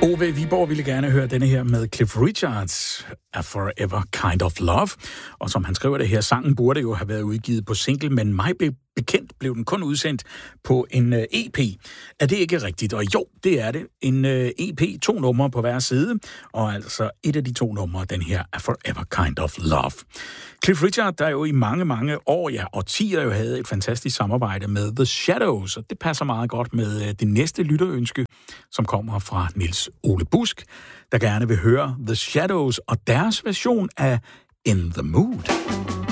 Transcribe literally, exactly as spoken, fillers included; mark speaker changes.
Speaker 1: O V Viborg ville gerne høre denne her med Cliff Richards, A Forever Kind of Love. Og som han skriver det her, sangen burde jo have været udgivet på single, men mig bekendt blev den kun udsendt på en E P. Er det ikke rigtigt? Og jo, det er det. En E P, to numre på hver side, og altså et af de to numre, den her A Forever Kind of Love. Cliff Richard, der jo i mange, mange år, ja, årtier jo havde et fantastisk samarbejde med The Shadows, og det passer meget godt med det næste lytterønske, som kommer fra Niels Ole Busk, der gerne vil høre The Shadows og deres version af In the Mood.